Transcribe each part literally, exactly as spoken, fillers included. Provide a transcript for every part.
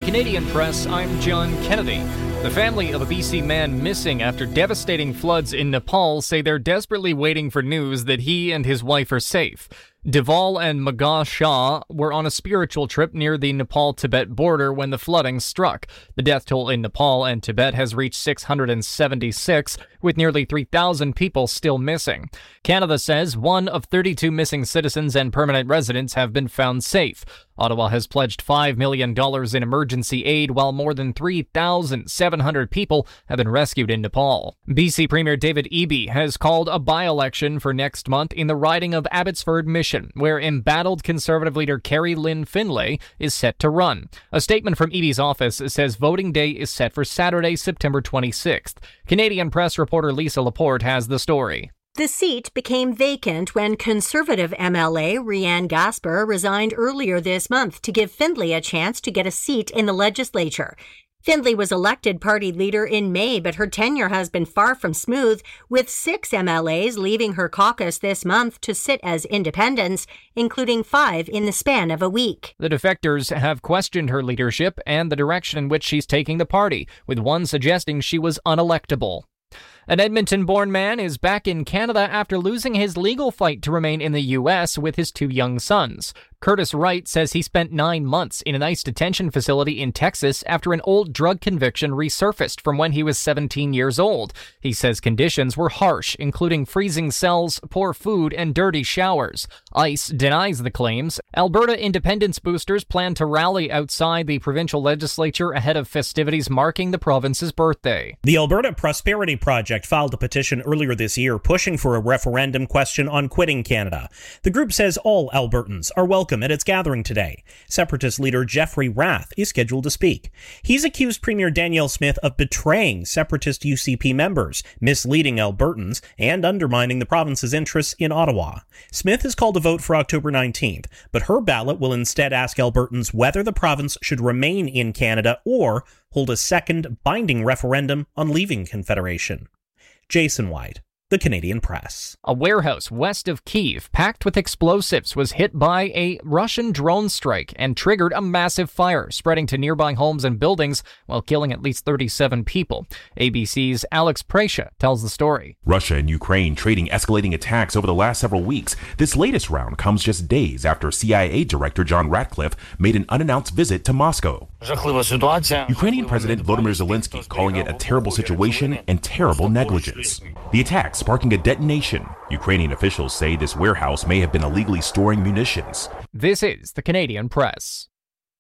Canadian Press, I'm John Kennedy. The family of a B C man missing after devastating floods in Nepal say they're desperately waiting for news that he and his wife are safe. Deval and Magha Shah were on a spiritual trip near the Nepal-Tibet border when the flooding struck. The death toll in Nepal and Tibet has reached six hundred seventy-six, with nearly three thousand people still missing. Canada says one of thirty-two missing citizens and permanent residents have been found safe. Ottawa has pledged five million dollars in emergency aid, while more than three thousand seven hundred people have been rescued in Nepal. B C Premier David Eby has called a by-election for next month in the riding of Abbotsford Mission, where embattled Conservative leader Kerry Lynn Finlay is set to run. A statement from Eby's office says voting day is set for Saturday, September twenty-sixth. Canadian Press reporter Lisa Laporte has the story. The seat became vacant when Conservative M L A Rianne Gasper resigned earlier this month to give Findlay a chance to get a seat in the legislature. Findlay was elected party leader in May, but her tenure has been far from smooth, with six M L As leaving her caucus this month to sit as independents, including five in the span of a week. The defectors have questioned her leadership and the direction in which she's taking the party, with one suggesting she was unelectable. An Edmonton-born man is back in Canada after losing his legal fight to remain in the U S with his two young sons. Curtis Wright says he spent nine months in an ICE detention facility in Texas after an old drug conviction resurfaced from when he was seventeen years old. He says conditions were harsh, including freezing cells, poor food, and dirty showers. ICE denies the claims. Alberta independence boosters plan to rally outside the provincial legislature ahead of festivities marking the province's birthday. The Alberta Prosperity Project filed a petition earlier this year pushing for a referendum question on quitting Canada. The group says all Albertans are welcome at its gathering today. Separatist leader Jeffrey Rath is scheduled to speak. He's accused Premier Danielle Smith of betraying separatist U C P members, misleading Albertans, and undermining the province's interests in Ottawa. Smith has called a vote for October nineteenth, but her ballot will instead ask Albertans whether the province should remain in Canada or hold a second binding referendum on leaving Confederation. Jason White, The Canadian Press. A warehouse west of Kyiv, packed with explosives, was hit by a Russian drone strike and triggered a massive fire, spreading to nearby homes and buildings while killing at least thirty-seven people. A B C's Alex Prasha tells the story. Russia and Ukraine trading escalating attacks over the last several weeks. This latest round comes just days after C I A Director John Ratcliffe made an unannounced visit to Moscow. Ukrainian President Volodymyr Zelensky calling it a terrible situation and terrible negligence. The attacks sparking a detonation. Ukrainian officials say this warehouse may have been illegally storing munitions. This is the Canadian Press.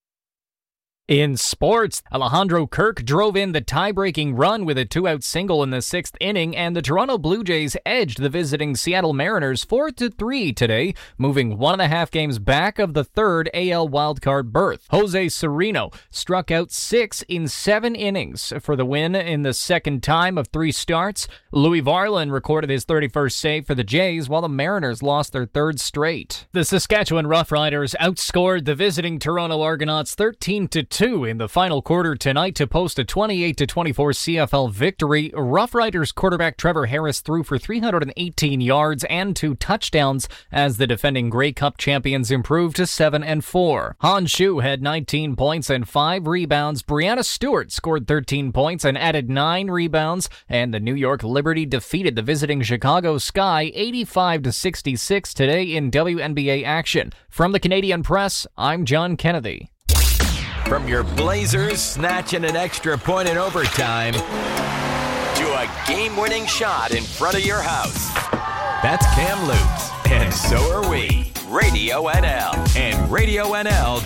In sports, Alejandro Kirk drove in the tie-breaking run with a two-out single in the sixth inning, and the Toronto Blue Jays edged the visiting Seattle Mariners four to three today, moving one and a half games back of the third A L wildcard berth. Jose Sereno struck out six in seven innings for the win in the second time of three starts. Louis Varland recorded his thirty-first save for the Jays, while the Mariners lost their third straight. The Saskatchewan Roughriders outscored the visiting Toronto Argonauts thirteen to two in the final quarter tonight to post a twenty-eight to twenty-four C F L victory. Rough Riders quarterback Trevor Harris threw for three hundred eighteen yards and two touchdowns as the defending Grey Cup champions improved to seven and four. Han Shu had nineteen points and five rebounds. Brianna Stewart scored thirteen points and added nine rebounds, and the New York Liberty defeated the visiting Chicago Sky eighty-five to sixty-six today in W N B A action. From the Canadian Press, I'm John Kennedy. From your Blazers snatching an extra point in overtime to a game-winning shot in front of your house. That's Cam Lutz, and so are we. Radio N L and radio N L